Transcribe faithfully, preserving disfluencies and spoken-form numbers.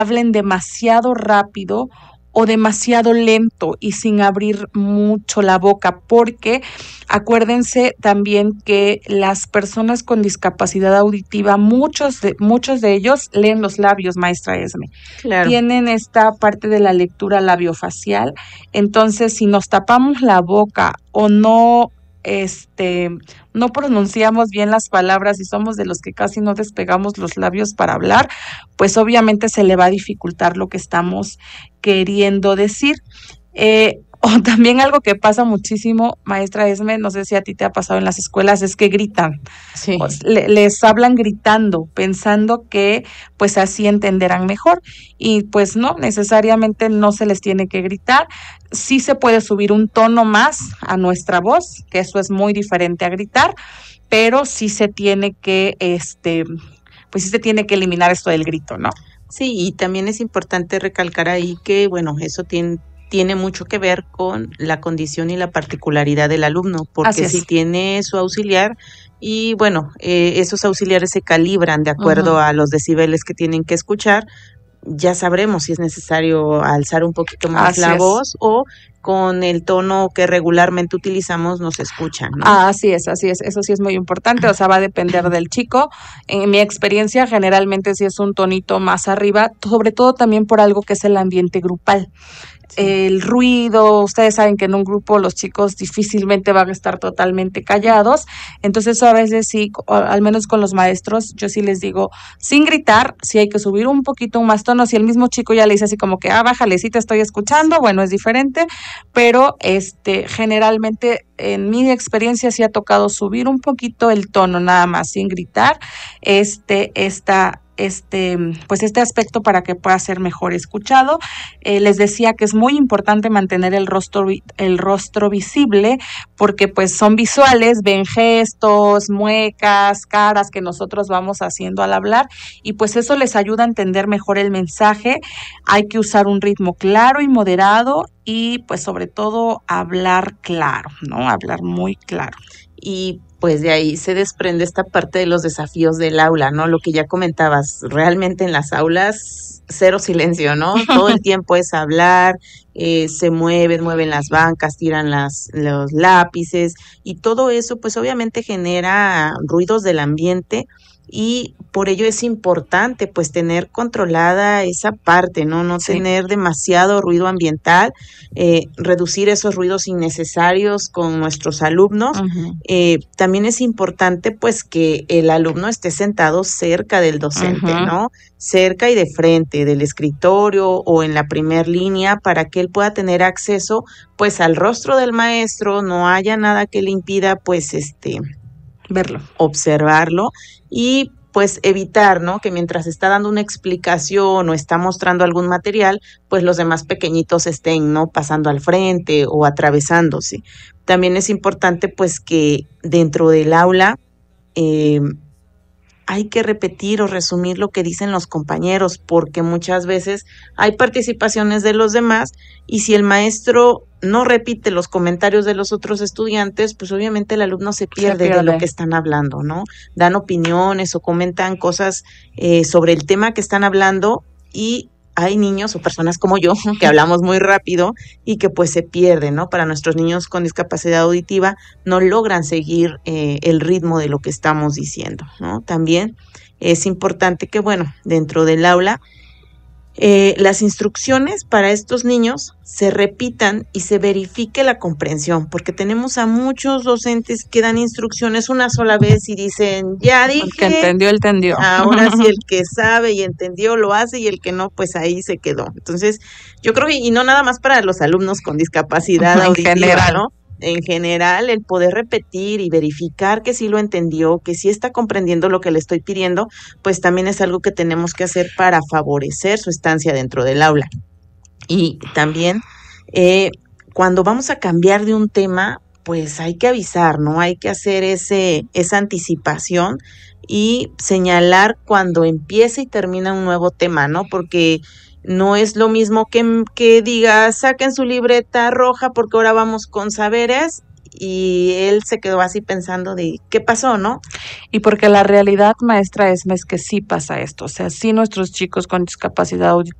hablen demasiado rápido o demasiado lento y sin abrir mucho la boca, porque acuérdense también que las personas con discapacidad auditiva, muchos de, muchos de ellos leen los labios, maestra Esme. Claro. Tienen esta parte de la lectura labiofacial, entonces si nos tapamos la boca o no este no pronunciamos bien las palabras y somos de los que casi no despegamos los labios para hablar, pues obviamente se le va a dificultar lo que estamos queriendo decir. Eh, o también algo que pasa muchísimo, maestra Esme, no sé si a ti te ha pasado en las escuelas, es que gritan. Sí. O le, les hablan gritando, pensando que pues así entenderán mejor, y pues no, necesariamente no se les tiene que gritar. Sí se puede subir un tono más a nuestra voz, que eso es muy diferente a gritar, pero sí se tiene que, este, pues sí se tiene que eliminar esto del grito, ¿no? Sí, y también es importante recalcar ahí que, bueno, eso tiene, tiene mucho que ver con la condición y la particularidad del alumno, porque si tiene su auxiliar y, bueno, eh, esos auxiliares se calibran de acuerdo uh-huh. a los decibeles que tienen que escuchar, ya sabremos si es necesario alzar un poquito más Así la es. voz o con el tono que regularmente utilizamos nos escuchan, ¿no? Ah, así es, así es, eso sí es muy importante, o sea, va a depender del chico. En mi experiencia, generalmente sí es un tonito más arriba, sobre todo también por algo que es el ambiente grupal. Sí. El ruido, ustedes saben que en un grupo los chicos difícilmente van a estar totalmente callados, entonces a veces sí, al menos con los maestros, yo sí les digo, sin gritar, sí hay que subir un poquito más tono, si el mismo chico ya le dice así como que, ah, bájale, sí te estoy escuchando, bueno, es diferente, pero este generalmente en mi experiencia sí ha tocado subir un poquito el tono nada más, sin gritar, este, esta este, pues este aspecto para que pueda ser mejor escuchado. Eh, les decía que es muy importante mantener el rostro, el rostro visible, porque pues son visuales, ven gestos, muecas, caras que nosotros vamos haciendo al hablar, y pues eso les ayuda a entender mejor el mensaje. Hay que usar un ritmo claro y moderado, y pues sobre todo hablar claro, ¿no? Hablar muy claro. Y pues de ahí se desprende esta parte de los desafíos del aula, ¿no? Lo que ya comentabas, realmente en las aulas cero silencio, ¿no? Todo el tiempo es hablar, eh, se mueven, mueven las bancas, tiran las, los lápices, y todo eso pues obviamente genera ruidos del ambiente, y por ello es importante pues tener controlada esa parte, no no sí. tener demasiado ruido ambiental, eh, reducir esos ruidos innecesarios con nuestros alumnos. Uh-huh. Eh, también es importante pues que el alumno esté sentado cerca del docente, uh-huh. ¿no? Cerca y de frente del escritorio o en la primer línea, para que él pueda tener acceso pues al rostro del maestro, no haya nada que le impida pues este verlo, observarlo, y pues evitar, ¿no? Que mientras está dando una explicación o está mostrando algún material, pues los demás pequeñitos estén, ¿no? Pasando al frente o atravesándose. También es importante pues que dentro del aula eh, hay que repetir o resumir lo que dicen los compañeros, porque muchas veces hay participaciones de los demás, y si el maestro no repite los comentarios de los otros estudiantes, pues obviamente el alumno se pierde, se pierde. de lo que están hablando, ¿no? Dan opiniones o comentan cosas eh, sobre el tema que están hablando, y hay niños o personas como yo que hablamos muy rápido y que pues se pierden, ¿no? Para nuestros niños con discapacidad auditiva no logran seguir eh, el ritmo de lo que estamos diciendo, ¿no? También es importante que, bueno, dentro del aula Eh, las instrucciones para estos niños se repitan y se verifique la comprensión, porque tenemos a muchos docentes que dan instrucciones una sola vez y dicen, ya dije, el que entendió, entendió. Ahora sí, el que sabe y entendió lo hace, y el que no, pues ahí se quedó. Entonces, yo creo que, y no nada más para los alumnos con discapacidad en auditiva, general, ¿no? En general, el poder repetir y verificar que sí lo entendió, que sí está comprendiendo lo que le estoy pidiendo, pues también es algo que tenemos que hacer para favorecer su estancia dentro del aula. Y también, eh, cuando vamos a cambiar de un tema, pues hay que avisar, ¿no? Hay que hacer ese, esa anticipación y señalar cuando empieza y termina un nuevo tema, ¿no? Porque no es lo mismo que, que diga, saquen su libreta roja porque ahora vamos con saberes, y él se quedó así pensando de qué pasó, ¿no? Y porque la realidad, maestra, es, es que sí pasa esto. O sea, sí nuestros chicos con discapacidad